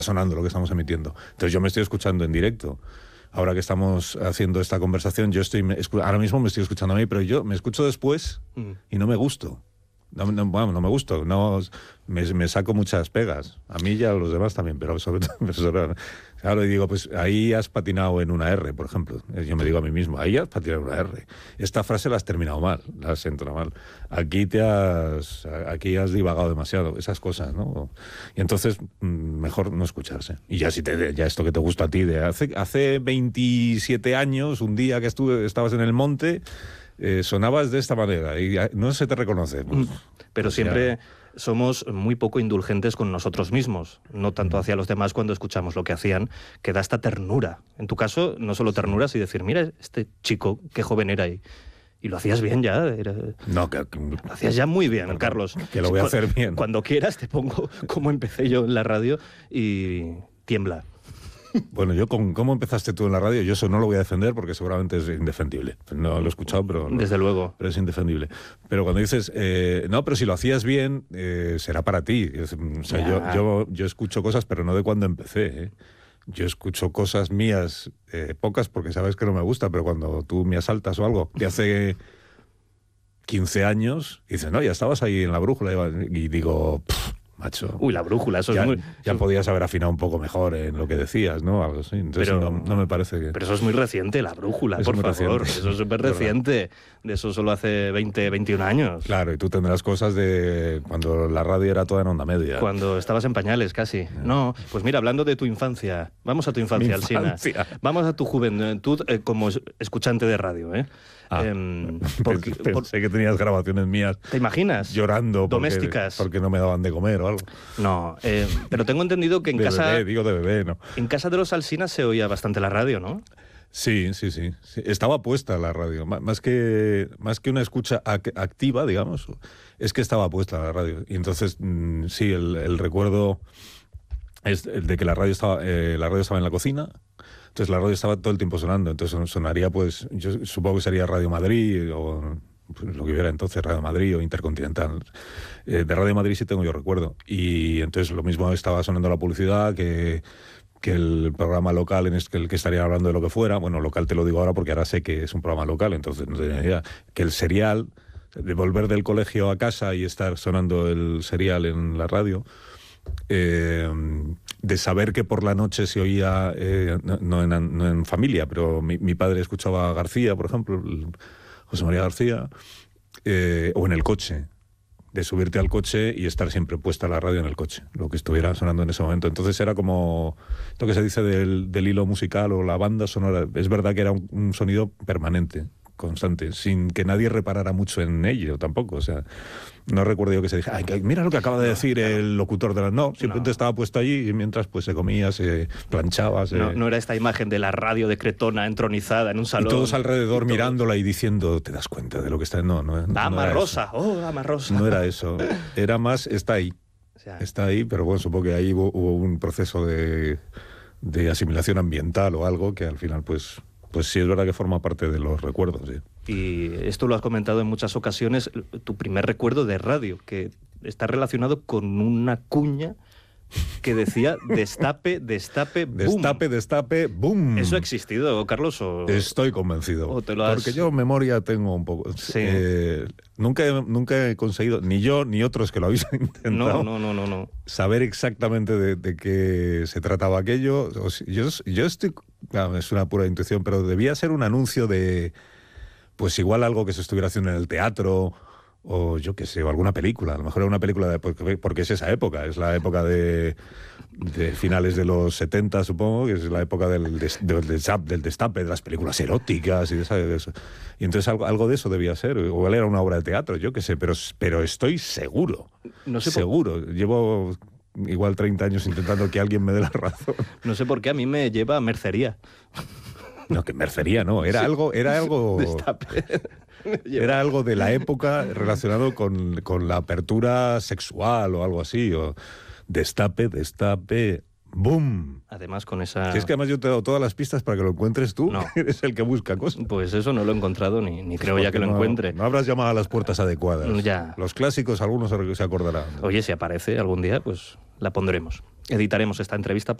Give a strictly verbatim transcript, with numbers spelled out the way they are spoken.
sonando lo que estamos emitiendo. Entonces yo me estoy escuchando en directo. Ahora que estamos haciendo esta conversación, yo estoy ahora mismo me estoy escuchando a mí, pero yo me escucho después mm. y no me gusto. No, no, bueno, no me gusto, no, me, me saco muchas pegas. A mí y a los demás también, pero sobre todo... Sobre, claro, y digo, pues ahí has patinado en una R, por ejemplo. Yo me digo a mí mismo, ahí has patinado en una R. Esta frase la has terminado mal, la has entrado mal. Aquí te has... Aquí has divagado demasiado, esas cosas, ¿no? Y entonces, mejor no escucharse. Y ya si te, ya esto que te gusta a ti, de hace, hace veintisiete años, un día que estuve, estabas en el monte... Eh, sonabas de esta manera y no se te reconoce. Pues, pero pues siempre ya. Somos muy poco indulgentes con nosotros mismos, no tanto hacia los demás cuando escuchamos lo que hacían, que da esta ternura. En tu caso, no solo ternura, sino decir, mira, este chico, qué joven era ahí. Y lo hacías bien ya. Era... No, que, que, lo hacías ya muy bien, Carlos. Que lo voy a hacer bien. Cuando quieras te pongo cómo empecé yo en la radio y tiembla. Bueno, yo con cómo empezaste tú en la radio, yo eso no lo voy a defender porque seguramente es indefendible. No lo he escuchado, pero... Desde no, luego. Pero es indefendible. Pero cuando dices, eh, no, pero si lo hacías bien, eh, será para ti. O sea, yo, yo, yo escucho cosas, pero no de cuando empecé, ¿eh? Yo escucho cosas mías, eh, pocas, porque sabes que no me gusta, pero cuando tú me asaltas o algo, de hace quince años, dices, no, ya estabas ahí en la brújula, y digo... Pff, macho. Uy, la brújula, eso ya, es muy... Ya eso... podías haber afinado un poco mejor en lo que decías, ¿no? Algo así. Entonces pero, no, no me parece que... Pero eso es muy reciente, la brújula, es por favor. Reciente. Eso es súper reciente. De eso solo hace veinte, veintiún años. Claro, y tú tendrás cosas de cuando la radio era toda en onda media. Cuando estabas en pañales, casi. No, pues mira, hablando de tu infancia, vamos a tu infancia, Alsina. Vamos a tu juventud eh, como escuchante de radio, ¿eh? Ah, eh, porque, pensé por... que tenías grabaciones mías. ¿Te imaginas? Llorando domésticas. Porque, porque no me daban de comer o algo. No, eh, pero tengo entendido que en de casa... Bebé, digo de bebé, ¿no? En casa de los Alsinas se oía bastante la radio, ¿no? Sí, sí, sí, sí. Estaba puesta la radio. Más que, más que una escucha activa, digamos, es que estaba puesta la radio. Y entonces, sí, el, el recuerdo es el de que la radio estaba, eh, la radio estaba en la cocina. Entonces la radio estaba todo el tiempo sonando. Entonces sonaría, pues, yo supongo que sería Radio Madrid o pues, lo que hubiera entonces, Radio Madrid o Intercontinental. Eh, de Radio Madrid sí tengo yo recuerdo. Y entonces lo mismo estaba sonando la publicidad que... que el programa local en el que estaría hablando de lo que fuera, bueno, local te lo digo ahora porque ahora sé que es un programa local, entonces no tenía idea, que el serial, de volver del colegio a casa y estar sonando el serial en la radio, eh, de saber que por la noche se oía, eh, no, no, en, no en familia, pero mi, mi padre escuchaba a García, por ejemplo, José María García, eh, o en el coche, de subirte al coche y estar siempre puesta la radio en el coche, lo que estuviera sonando en ese momento. Entonces era como lo que se dice del, del hilo musical o la banda sonora. Es verdad que era un, un sonido permanente, constante, sin que nadie reparara mucho en ello tampoco. O sea, no recuerdo yo que se dijera, ay, mira lo que acaba de decir no, el locutor de la... No, simplemente no. Estaba puesto allí y mientras pues se comía, se planchaba. Se... No, no era esta imagen de la radio de Cretona entronizada en un salón. Y todos alrededor y todos... mirándola y diciendo, ¿te das cuenta de lo que está? No, no, no Dama no Rosa, eso. oh, Dama Rosa. No era eso. Era más, está ahí. O sea, está ahí, pero bueno, supongo que ahí hubo, hubo un proceso de, de asimilación ambiental o algo que al final pues... Pues sí, es verdad que forma parte de los recuerdos, sí. Y esto lo has comentado en muchas ocasiones, tu primer recuerdo de radio, que está relacionado con una cuña que decía destape, destape, boom. Destape, destape, boom. ¿Eso ha existido, Carlos? O... Estoy convencido. ¿O te lo has... Porque yo memoria tengo un poco. Sí. Eh, nunca, he, nunca he conseguido, ni yo ni otros que lo habéis intentado, no, no, no, no, no. saber exactamente de, de qué se trataba aquello. O sea, yo, yo estoy... Claro, es una pura intuición, pero debía ser un anuncio de, pues igual algo que se estuviera haciendo en el teatro, o yo qué sé, o alguna película. A lo mejor era una película, de, porque, porque es esa época, es la época de, de finales de los setenta, supongo, que es la época del, des, del, del, del destape, de las películas eróticas y de, esa, de eso. Y entonces algo, algo de eso debía ser, o igual era una obra de teatro, yo qué sé, pero, pero estoy seguro, no sé seguro. Por... Llevo... igual treinta años intentando que alguien me dé la razón. No sé por qué a mí me lleva a mercería. No, que mercería no, era sí. algo... Era algo, era algo de la época relacionado con, con la apertura sexual o algo así. O destape, destape, boom. Además con esa... Si es que además yo te he dado todas las pistas para que lo encuentres tú, no. Eres el que busca cosas. Pues eso no lo he encontrado, ni, ni creo pues ya que no, lo encuentre. No habrás llamado a las puertas adecuadas. Ya. Los clásicos algunos se acordarán. Oye, si aparece algún día, pues la pondremos. editaremos esta entrevista